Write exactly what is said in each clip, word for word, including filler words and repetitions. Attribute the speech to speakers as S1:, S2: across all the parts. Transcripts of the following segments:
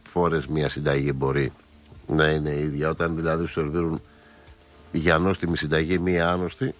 S1: φορές μια συνταγή μπορεί να είναι ίδια. Όταν δηλαδή σου σερβίρουν για ανώστιμη συνταγή μία άνοστη,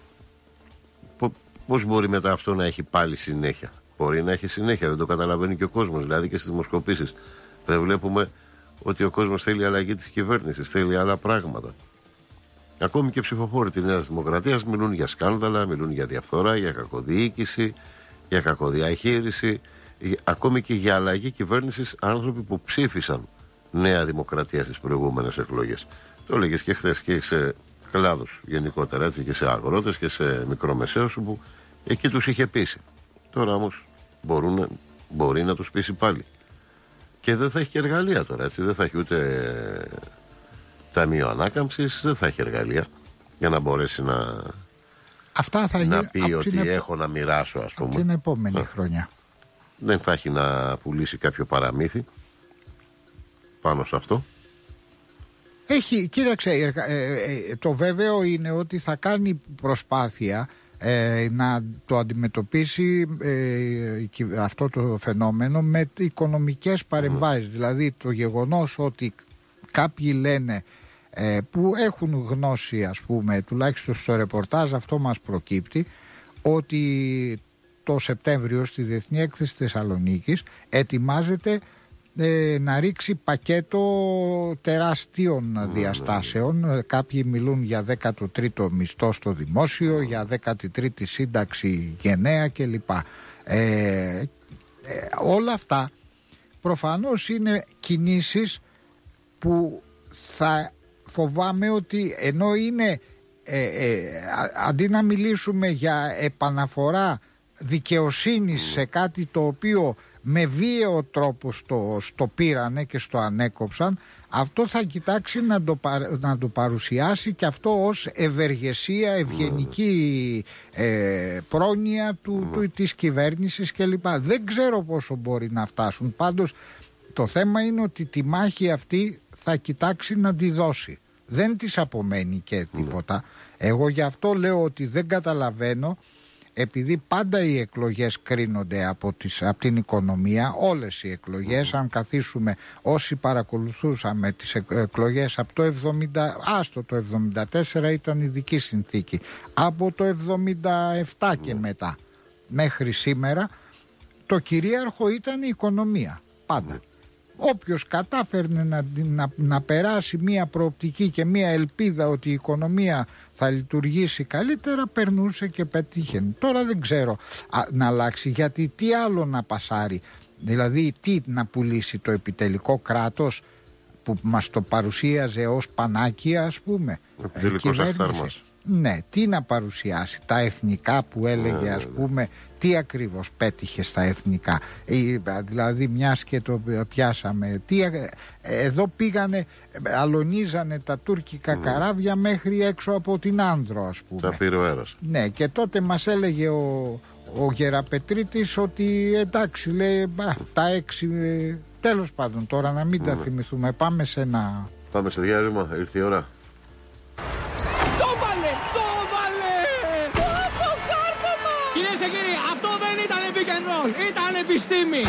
S1: πώς μπορεί μετά αυτό να έχει πάλι συνέχεια? Μπορεί να έχει συνέχεια, δεν το καταλαβαίνει και ο κόσμος. Δηλαδή και στις δημοσκοπήσεις δεν βλέπουμε ότι ο κόσμος θέλει αλλαγή της κυβέρνησης, θέλει άλλα πράγματα. Ακόμη και ψηφοφόροι της Νέας Δημοκρατίας μιλούν για σκάνδαλα, μιλούν για διαφθορά, για κακοδιοίκηση, για κακοδιαχείριση, ακόμη και για αλλαγή κυβέρνησης άνθρωποι που ψήφισαν Νέα Δημοκρατία στις προηγούμενες εκλογές. Το έλεγες και χθες και σε κλάδους γενικότερα, έτσι, και σε αγρότες και σε μικρομεσαίους που εκεί τους είχε πείσει. Τώρα όμως μπορούν, μπορεί να τους πείσει πάλι. Και δεν θα έχει και εργαλεία τώρα, έτσι. Δεν θα έχει ούτε ταμείο ανάκαμψης, δεν θα έχει εργαλεία για να μπορέσει να,
S2: Αυτά θα
S1: να πει
S2: από
S1: ότι
S2: την
S1: έχω να μοιράσω, ας πούμε.
S2: Από την επόμενη
S1: Α,
S2: χρονιά.
S1: Δεν θα έχει να πουλήσει κάποιο παραμύθι πάνω σε αυτό.
S2: Έχει, κοίταξε, ε, ε, το βέβαιο είναι ότι θα κάνει προσπάθεια ε, να το αντιμετωπίσει ε, αυτό το φαινόμενο με οικονομικές παρεμβάσεις. Mm. Δηλαδή το γεγονός ότι κάποιοι λένε ε, που έχουν γνώση, ας πούμε, τουλάχιστον στο ρεπορτάζ αυτό μας προκύπτει, ότι το Σεπτέμβριο στη Διεθνή Έκθεση Θεσσαλονίκης ετοιμάζεται ε, να ρίξει πακέτο τεράστιων mm. διαστάσεων. Κάποιοι μιλούν για δέκατο τρίτο μισθό στο δημόσιο, mm. για δέκατη τρίτη σύνταξη γενναία κλπ. Ε, ε, όλα αυτά προφανώς είναι κινήσεις που θα φοβάμαι ότι ενώ είναι ε, ε, αντί να μιλήσουμε για επαναφορά δικαιοσύνης σε κάτι το οποίο με βίαιο τρόπο στο, στο πήρανε και στο ανέκοψαν, αυτό θα κοιτάξει να το, να το παρουσιάσει και αυτό ως ευεργεσία, ευγενική ε, πρόνοια του, του, της κυβέρνησης κλπ. Δεν ξέρω πόσο μπορεί να φτάσουν. Πάντως το θέμα είναι ότι τη μάχη αυτή θα κοιτάξει να τη δώσει. Δεν της απομένει και τίποτα. Εγώ γι' αυτό λέω ότι δεν καταλαβαίνω, επειδή πάντα οι εκλογές κρίνονται από, τις, από την οικονομία, όλες οι εκλογές, mm. αν καθίσουμε όσοι παρακολουθούσαμε τις εκλογές από το εβδομήντα, άστο το εβδομήντα τέσσερα ήταν ειδική συνθήκη, από το εβδομήντα επτά mm. και μετά μέχρι σήμερα, το κυρίαρχο ήταν η οικονομία, πάντα. Mm. Όποιος κατάφερνε να, να, να περάσει μία προοπτική και μία ελπίδα ότι η οικονομία θα λειτουργήσει καλύτερα, περνούσε και πετύχαινε. Τώρα δεν ξέρω α, να αλλάξει, γιατί τι άλλο να πασάρει, δηλαδή τι να πουλήσει, το επιτελικό κράτος που μας το παρουσίαζε ως πανάκια, ας πούμε,
S1: επιτελικός αχθάρμας.
S2: Ναι, τι να παρουσιάσει, τα εθνικά που έλεγε, ας πούμε, τι ακριβώς πέτυχε στα εθνικά, δηλαδή μιας και το πιάσαμε, τι, εδώ πήγανε, αλωνίζανε τα τουρκικά mm. καράβια μέχρι έξω από την Άνδρο, ας πούμε.
S1: Τα πήρε ο αέρας.
S2: Ναι, και τότε μας έλεγε ο, ο Γεραπετρίτης ότι εντάξει, λέει, μπα, τα έξι, τέλος πάντων, τώρα να μην mm. τα θυμηθούμε, πάμε σε ένα...
S1: Πάμε σε διάλειμμα, ήρθε η ώρα.
S3: Ήταν επιστήμη.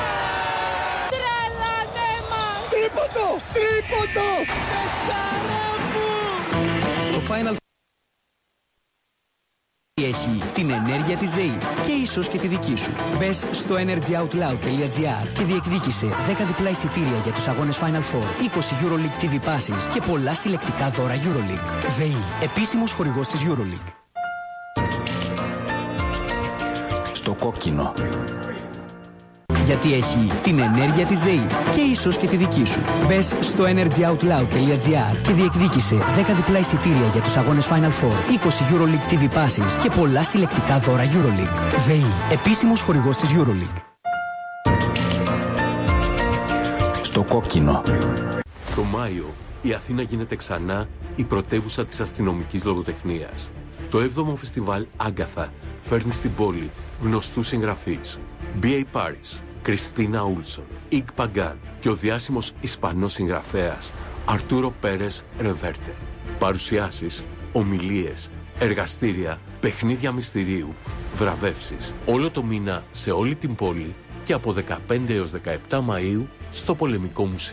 S4: Τρέλανε μας.
S3: Τρίποντο, τρίποντο. Πεκταρά μου.
S5: Το Final έχει την ενέργεια της ΔΕΗ και ίσως και τη δική σου. Μπες στο energyoutloud τελεία gr και διεκδίκησε δέκα διπλά εισιτήρια για τους αγώνες Final Four, είκοσι EuroLeague τι βι Passes και πολλά συλλεκτικά δώρα EuroLeague. ΔΕΗ, επίσημος χορηγός της EuroLeague. Στο κόκκινο. Γιατί έχει την ενέργεια της ΔΕΗ και ίσως και τη δική σου. Μπες στο energyoutloud τελεία gr και διεκδίκησε δέκα διπλά εισιτήρια για τους αγώνες Final Four, είκοσι EuroLeague τι βι Passes και πολλά συλλεκτικά δώρα EuroLeague. ΔΕΗ, επίσημος χορηγός της EuroLeague. Στο κόκκινο.
S6: Το Μάιο η Αθήνα γίνεται ξανά η πρωτεύουσα της αστυνομικής λογοτεχνίας. Το έβδομο φεστιβάλ Άγκαθα φέρνει στην πόλη γνωστούς συγγραφείς. μπι έι Paris, Κριστίνα Ούλσον, Ικ Παγκάν και ο διάσημος Ισπανός συγγραφέας Αρτούρο Πέρες Ρεβέρτε. Παρουσιάσεις, ομιλίες, εργαστήρια, παιχνίδια μυστηρίου, βραβεύσεις. Όλο το μήνα σε όλη την πόλη και από δεκαπέντε έως δεκαεπτά Μαΐου στο Πολεμικό Μουσείο.